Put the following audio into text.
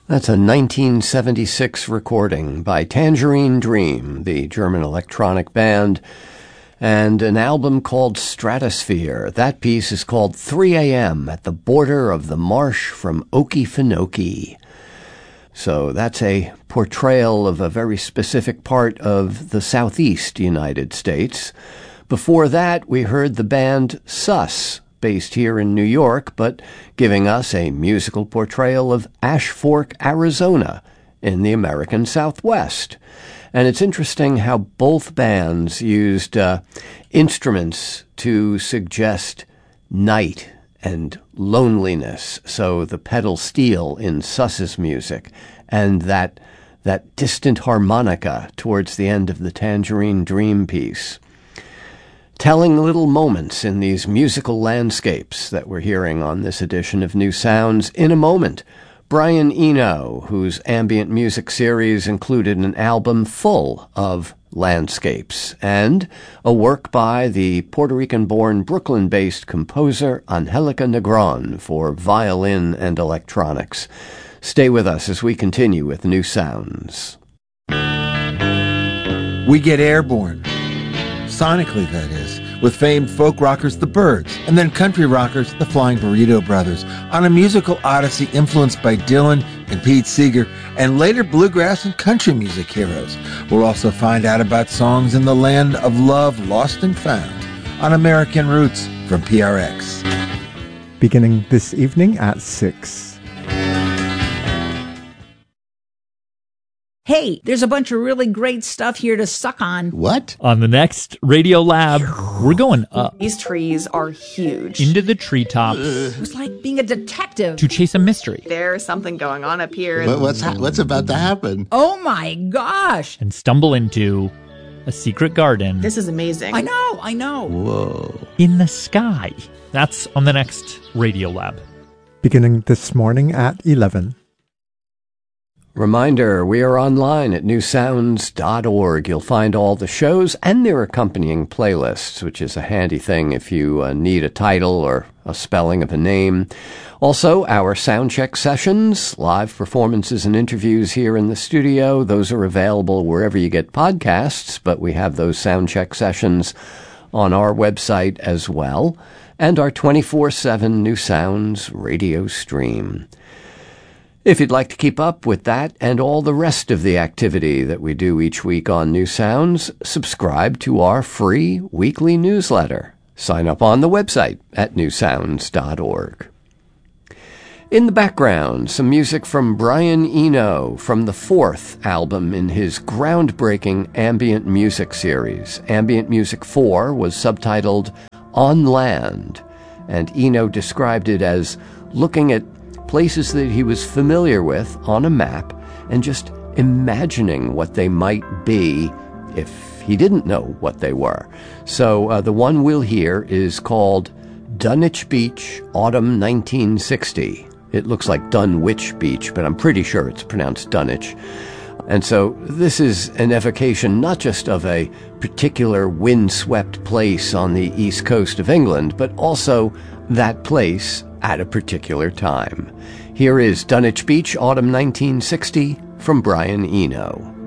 That's a 1976 recording by Tangerine Dream, the German electronic band, and an album called Stratosphere. That piece is called 3 a.m. at the border of the marsh from Okefenokee. So that's a portrayal of a very specific part of the southeast United States. Before that, we heard the band Sus, based here in New York, but giving us a musical portrayal of Ash Fork, Arizona, in the American Southwest. And it's interesting how both bands used instruments to suggest night and loneliness. So the pedal steel in Sus's music and that distant harmonica towards the end of the Tangerine Dream piece. Telling little moments in these musical landscapes that we're hearing on this edition of New Sounds. In a moment, Brian Eno, whose ambient music series included an album full of landscapes, and a work by the Puerto Rican-born Brooklyn-based composer Angelica Negron for violin and electronics. Stay with us as we continue with New Sounds. We get airborne. Sonically, that is, with famed folk rockers The Byrds, and then country rockers the Flying Burrito Brothers, on a musical odyssey influenced by Dylan and Pete Seeger, and later bluegrass and country music heroes. We'll also find out about songs in the land of love lost and found on American Roots from PRX. Beginning this evening at 6. Hey, there's a bunch of really great stuff here to suck on. What? On the next Radio Lab, we're going up. These trees are huge. Into the treetops. It was like being a detective. To chase a mystery. There's something going on up here. What's about to happen? Oh my gosh. And stumble into a secret garden. This is amazing. I know. Whoa. In the sky. That's on the next Radio Lab. Beginning this morning at 11. Reminder, we are online at newsounds.org. You'll find all the shows and their accompanying playlists, which is a handy thing if you need a title or a spelling of a name. Also, our soundcheck sessions, live performances and interviews here in the studio, those are available wherever you get podcasts, but we have those soundcheck sessions on our website as well, and our 24/7 New Sounds radio stream. If you'd like to keep up with that and all the rest of the activity that we do each week on New Sounds, subscribe to our free weekly newsletter. Sign up on the website at newsounds.org. In the background, some music from Brian Eno from the 4th album in his groundbreaking ambient music series. Ambient Music 4 was subtitled On Land, and Eno described it as looking at places that he was familiar with on a map and just imagining what they might be if he didn't know what they were. So the one we'll hear is called Dunwich Beach, Autumn 1960. It looks like Dunwich Beach, but I'm pretty sure it's pronounced Dunwich. And so this is an evocation not just of a particular windswept place on the east coast of England, but also that place at a particular time. Here is Dunwich Beach, Autumn 1960, from Brian Eno.